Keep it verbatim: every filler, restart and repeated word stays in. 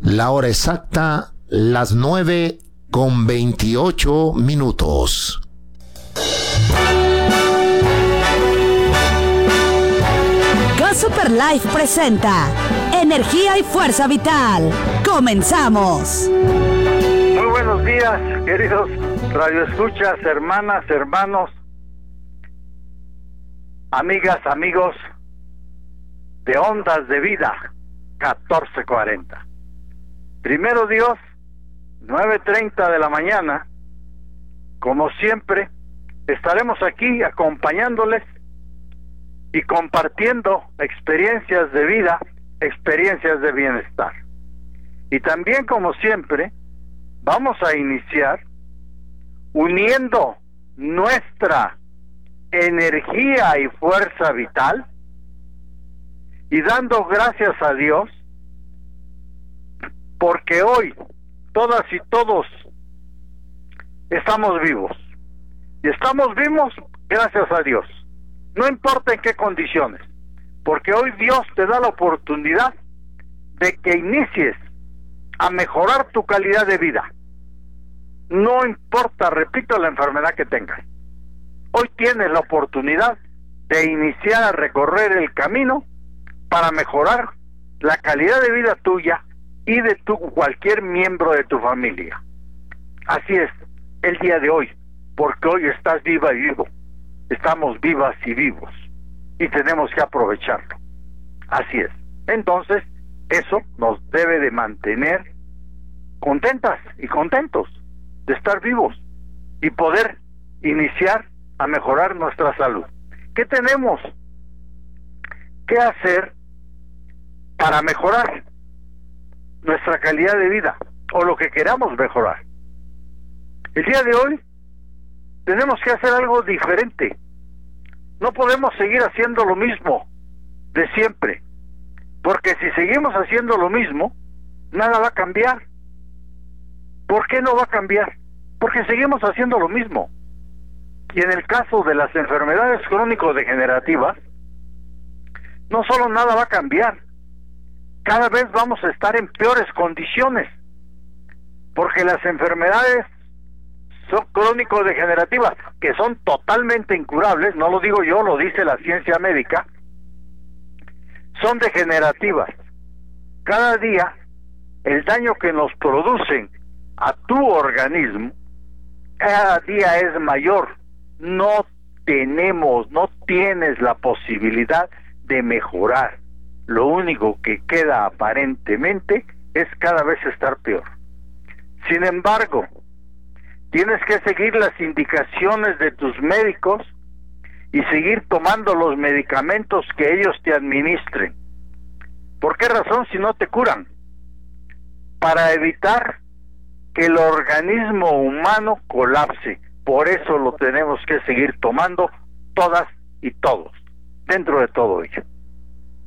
La hora exacta, las nueve con veintiocho minutos. Go Super Life presenta Energía y Fuerza Vital. ¡Comenzamos! Muy buenos días, queridos radioescuchas, hermanas, hermanos, amigas, amigos de Ondas de Vida catorce cuarenta. Primero Dios, nueve treinta de la mañana, como siempre, estaremos aquí acompañándoles y compartiendo experiencias de vida, experiencias de bienestar. Y también, como siempre, vamos a iniciar uniendo nuestra energía y fuerza vital y dando gracias a Dios porque hoy todas y todos estamos vivos. Y estamos vivos gracias a Dios. No importa en qué condiciones, porque hoy Dios te da la oportunidad de que inicies a mejorar tu calidad de vida. No importa, repito, la enfermedad que tengas. Hoy tienes la oportunidad de iniciar a recorrer el camino para mejorar la calidad de vida tuya y de tu cualquier miembro de tu familia. Así es, el día de hoy, porque hoy estás viva y vivo. Estamos vivas y vivos y tenemos que aprovecharlo. Así es. Entonces, eso nos debe de mantener contentas y contentos de estar vivos y poder iniciar a mejorar nuestra salud. ¿Qué tenemos que hacer para mejorar nuestra calidad de vida o lo que queramos mejorar? El día de hoy tenemos que hacer algo diferente. No podemos seguir haciendo lo mismo de siempre, porque si seguimos haciendo lo mismo, nada va a cambiar. ¿Por qué no va a cambiar? Porque seguimos haciendo lo mismo. Y en el caso de las enfermedades crónico-degenerativas, no solo nada va a cambiar, cada vez vamos a estar en peores condiciones, porque las enfermedades son crónico-degenerativas, que son totalmente incurables, no lo digo yo, lo dice la ciencia médica, son degenerativas. Cada día, el daño que nos producen a tu organismo, cada día es mayor. No tenemos, no tienes la posibilidad de mejorar. Lo único que queda aparentemente es cada vez estar peor. Sin embargo, tienes que seguir las indicaciones de tus médicos y seguir tomando los medicamentos que ellos te administren. ¿Por qué razón? Si no te curan. Para evitar que el organismo humano colapse. Por eso lo tenemos que seguir tomando todas y todos, dentro de todo ello.